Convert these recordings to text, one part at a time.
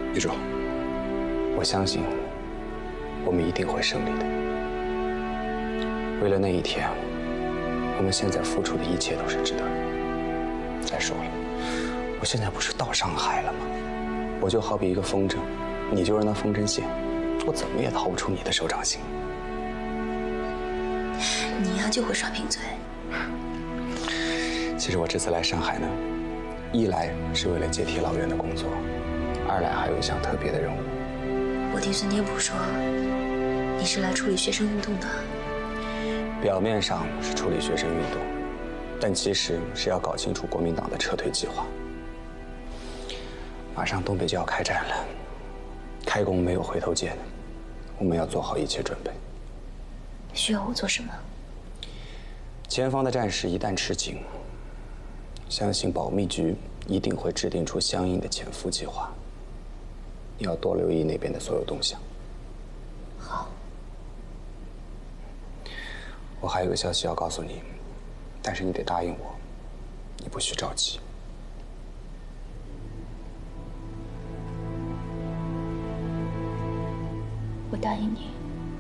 玉柱，我相信我们一定会胜利的。为了那一天，我们现在付出的一切都是值得的。再说了，我现在不是到上海了吗？我就好比一个风筝，你就是那风筝线，我怎么也逃不出你的手掌心。 你呀就会耍贫嘴。 其实我这次来上海呢，一来是为了接替老袁的工作，二来还有一项特别的任务。 我听孙天普说，你是来处理学生运动的。 表面上是处理学生运动，但其实是要搞清楚国民党的撤退计划。马上东北就要开战了，开弓没有回头箭，我们要做好一切准备。 需要我做什么？ 前方的战事一旦吃紧，相信保密局一定会制定出相应的潜伏计划。你要多留意那边的所有动向。 好。 我还有个消息要告诉你，但是你得答应我，你不许着急。 我答应你。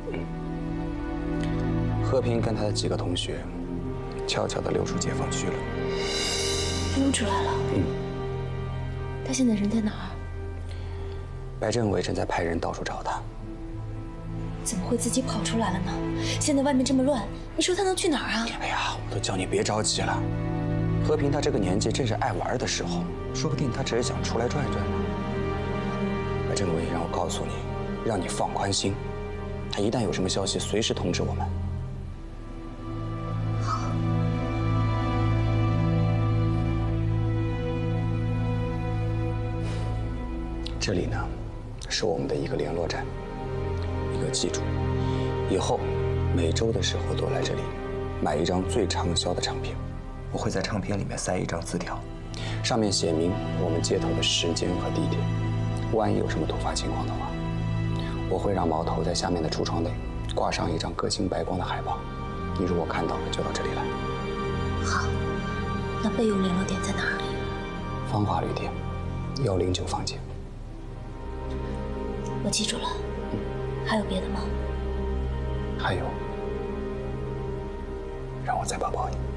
和平跟他的几个同学悄悄地溜出解放区了。 溜出来了。他现在人在哪儿？ 白政委正在派人到处找他。 怎么会自己跑出来了呢？现在外面这么乱，你说他能去哪儿啊？ 哎呀，我都叫你别着急了。和平他这个年纪正是爱玩的时候，说不定他只是想出来转一转呢。白政委让我告诉你，让你放宽心，他一旦有什么消息，随时通知我们。 好。 这里呢，是我们的一个联络站。你可记住，以后每周的时候都来这里买一张最畅销的唱片。我会在唱片里面塞一张字条，上面写明我们接头的时间和地点。万一有什么突发情况的话，我会让毛头在下面的橱窗内挂上一张歌星白光的海报。你如果看到了，就到这里来。 好，那备用联络点在哪里？ 芳华旅店109房间。 我记住了。还有别的吗？ 还有，让我再抱抱你。